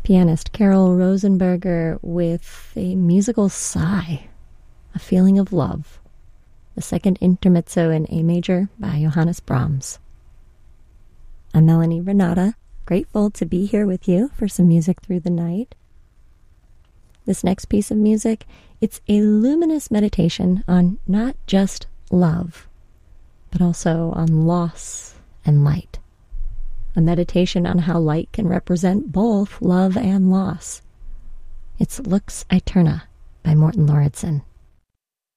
pianist Carol Rosenberger with a musical sigh, a feeling of love, the second intermezzo in A major by Johannes Brahms. I'm Melanie Renata, grateful to be here with you for some music through the night. This next piece of music, it's a luminous meditation on not just love, but also on loss and light. A meditation on how light can represent both love and loss. It's Lux Aeterna by Morten Lauridsen.